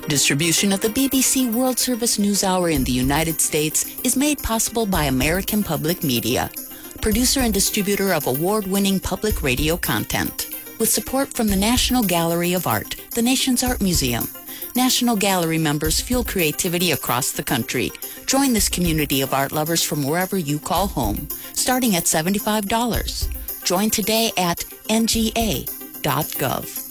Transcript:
Distribution of the BBC World Service News Hour in the United States is made possible by American Public Media, producer and distributor of award-winning public radio content, with support from the National Gallery of Art, the nation's art museum. National Gallery members fuel creativity across the country. Join this community of art lovers from wherever you call home, starting at $75. Join today at nga.gov.